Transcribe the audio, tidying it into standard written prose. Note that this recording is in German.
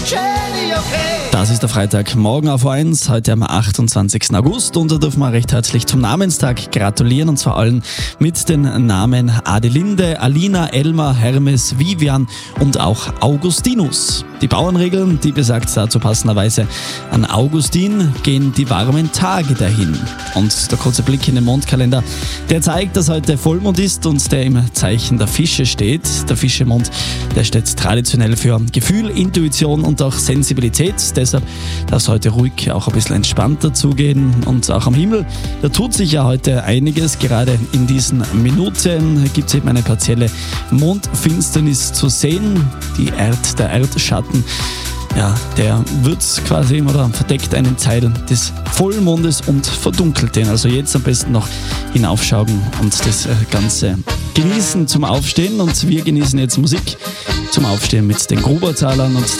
Das ist der Freitag, morgen auf 1, heute am 28. August und da dürfen wir recht herzlich zum Namenstag gratulieren und zwar allen mit den Namen Adelinde, Alina, Elmar, Hermes, Vivian und auch Augustinus. Die Bauernregel, die besagt dazu passenderweise, an Augustin gehen die warmen Tage dahin. Und der kurze Blick in den Mondkalender, der zeigt, dass heute Vollmond ist und der im Zeichen der Fische steht. Der Fischemond, der steht traditionell für Gefühl, Intuition und auch Sensibilität. Deshalb darf es heute ruhig auch ein bisschen entspannter zugehen. Und auch am Himmel, da tut sich ja heute einiges. Gerade in diesen Minuten gibt es eben eine partielle Mondfinsternis zu sehen. Der Erdschatten, ja, der wird quasi oder verdeckt einen Teil des Vollmondes und verdunkelt den. Also jetzt am besten noch hinaufschauen und das Ganze genießen zum Aufstehen. Und wir genießen jetzt Musik zum Aufstehen mit den Grubertalern und